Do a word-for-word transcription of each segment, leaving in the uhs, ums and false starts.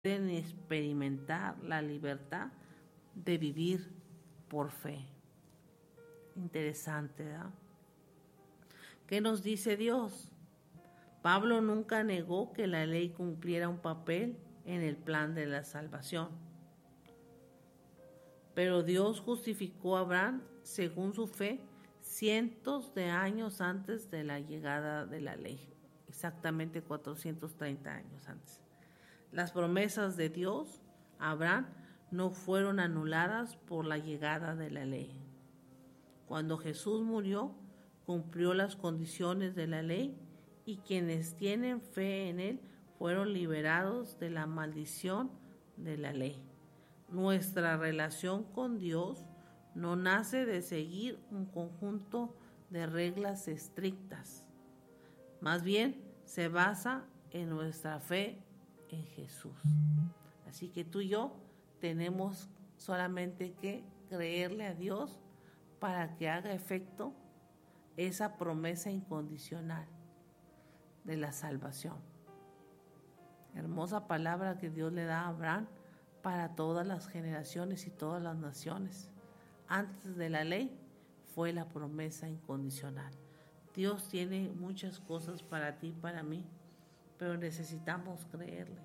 pueden experimentar la libertad de vivir por fe. Interesante, ¿verdad? ¿Qué nos dice Dios? Pablo nunca negó que la ley cumpliera un papel en el plan de la salvación. Pero Dios justificó a Abraham según su fe cientos de años antes de la llegada de la ley, exactamente cuatrocientos treinta años antes. Las promesas de Dios a Abraham no fueron anuladas por la llegada de la ley. Cuando Jesús murió, cumplió las condiciones de la ley y quienes tienen fe en él fueron liberados de la maldición de la ley. Nuestra relación con Dios no nace de seguir un conjunto de reglas estrictas. Más bien, se basa en nuestra fe en Jesús. Así que tú y yo tenemos solamente que creerle a Dios para que haga efecto esa promesa incondicional de la salvación. Hermosa palabra que Dios le da a Abraham para todas las generaciones y todas las naciones. Antes de la ley fue la promesa incondicional. Dios tiene muchas cosas para ti y para mí, pero necesitamos creerle.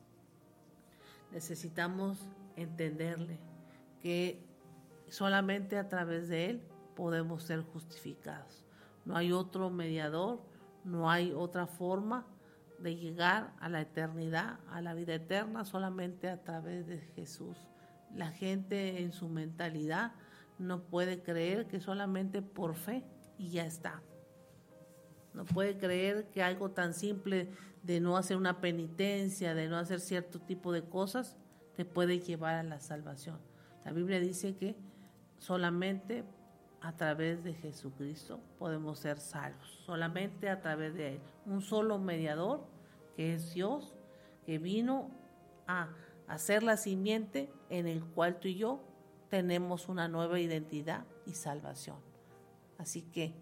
Necesitamos entenderle que solamente a través de él podemos ser justificados. No hay otro mediador, no hay otra forma de llegar a la eternidad, a la vida eterna, solamente a través de Jesús. La gente en su mentalidad no puede creer que solamente por fe y ya está. No puede creer que algo tan simple de no hacer una penitencia, de no hacer cierto tipo de cosas, te puede llevar a la salvación. La Biblia dice que solamente a través de Jesucristo podemos ser salvos, solamente a través de él. Un solo mediador, que es Dios, que vino a hacer la simiente en el cual tú y yo tenemos una nueva identidad y salvación. Así que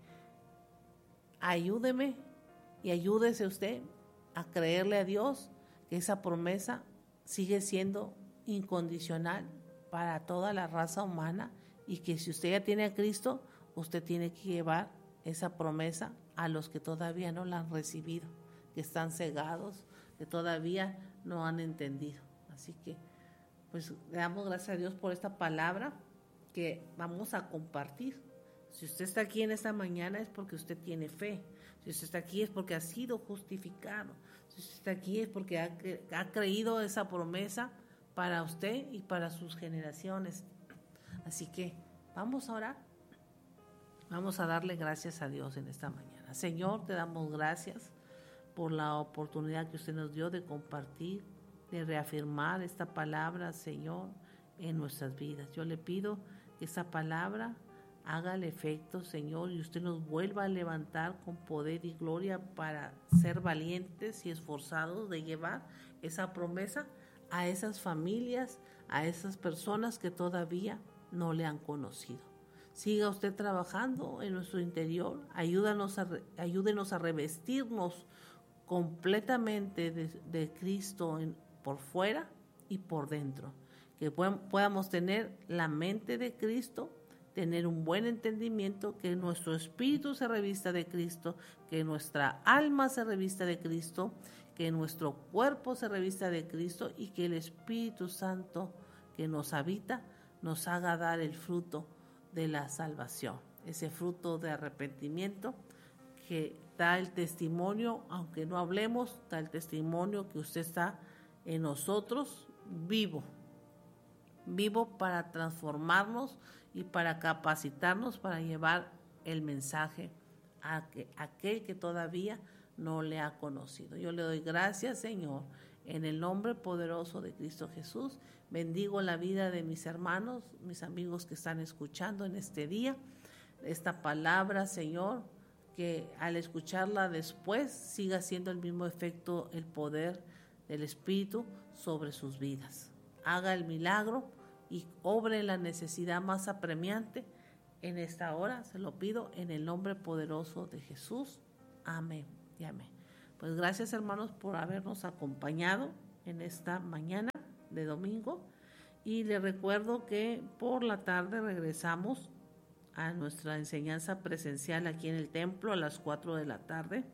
ayúdeme y ayúdese usted a creerle a Dios que esa promesa sigue siendo incondicional para toda la raza humana y que si usted ya tiene a Cristo, usted tiene que llevar esa promesa a los que todavía no la han recibido, que están cegados, que todavía no han entendido. Así que pues le damos gracias a Dios por esta palabra que vamos a compartir. Si usted está aquí en esta mañana es porque usted tiene fe. Si usted está aquí es porque ha sido justificado. Si usted está aquí es porque ha, ha creído esa promesa para usted y para sus generaciones. Así que vamos a orar. Vamos a darle gracias a Dios en esta mañana. Señor, te damos gracias por la oportunidad que usted nos dio de compartir, de reafirmar esta palabra, Señor, en nuestras vidas. Yo le pido que esta palabra haga el efecto, Señor, y usted nos vuelva a levantar con poder y gloria para ser valientes y esforzados de llevar esa promesa a esas familias, a esas personas que todavía no le han conocido. Siga usted trabajando en nuestro interior, ayúdanos a, ayúdenos a revestirnos completamente de, de Cristo en, por fuera y por dentro, que podamos tener la mente de Cristo, tener un buen entendimiento, que nuestro espíritu se revista de Cristo, que nuestra alma se revista de Cristo, que nuestro cuerpo se revista de Cristo y que el Espíritu Santo que nos habita nos haga dar el fruto de la salvación, ese fruto de arrepentimiento que da el testimonio, aunque no hablemos, da el testimonio que usted está en nosotros vivo, vivo para transformarnos y para capacitarnos para llevar el mensaje a aquel que todavía no le ha conocido. Yo le doy gracias, Señor, en el nombre poderoso de Cristo Jesús. Bendigo la vida de mis hermanos, mis amigos que están escuchando en este día esta palabra, Señor, que al escucharla después siga siendo el mismo efecto, el poder del Espíritu sobre sus vidas. Haga el milagro y obre la necesidad más apremiante en esta hora. Se lo pido en el nombre poderoso de Jesús. Amén y amén. Pues gracias, hermanos, por habernos acompañado en esta mañana de domingo. Y les recuerdo que por la tarde regresamos a nuestra enseñanza presencial aquí en el templo a las cuatro de la tarde.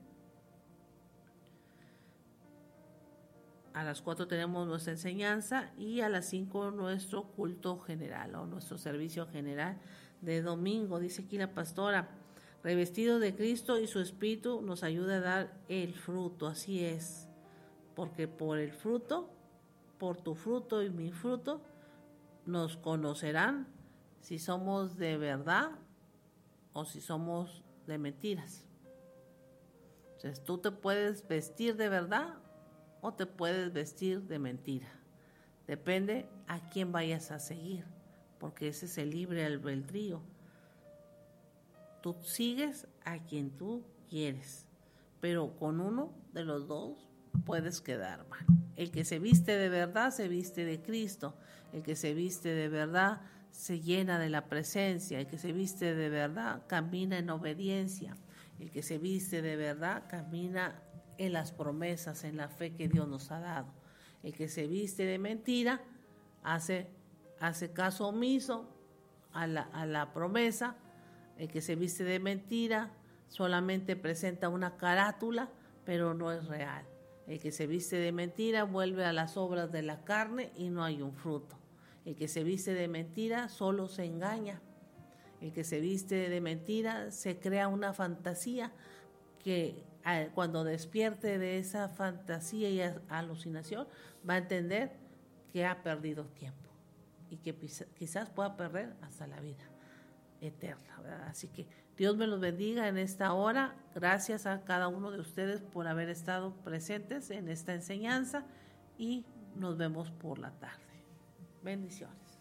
A las cuatro tenemos nuestra enseñanza y a las cinco nuestro culto general o nuestro servicio general de domingo. Dice aquí la pastora, revestido de Cristo y su Espíritu nos ayuda a dar el fruto. Así es, porque por el fruto, por tu fruto y mi fruto, nos conocerán si somos de verdad o si somos de mentiras. Entonces tú te puedes vestir de verdad o te puedes vestir de mentira. Depende a quién vayas a seguir, porque ese es el libre albedrío. Tú sigues a quien tú quieres, pero con uno de los dos puedes quedar mal. El que se viste de verdad se viste de Cristo. El que se viste de verdad se llena de la presencia. El que se viste de verdad camina en obediencia. El que se viste de verdad camina en las promesas, en la fe que Dios nos ha dado. El que se viste de mentira hace, hace caso omiso a la, a la promesa. El que se viste de mentira solamente presenta una carátula, pero no es real. El que se viste de mentira vuelve a las obras de la carne y no hay un fruto. El que se viste de mentira solo se engaña. El que se viste de mentira se crea una fantasía que cuando despierte de esa fantasía y alucinación va a entender que ha perdido tiempo y que quizás pueda perder hasta la vida eterna, ¿verdad? Así que Dios me los bendiga en esta hora. Gracias a cada uno de ustedes por haber estado presentes en esta enseñanza y nos vemos por la tarde. Bendiciones.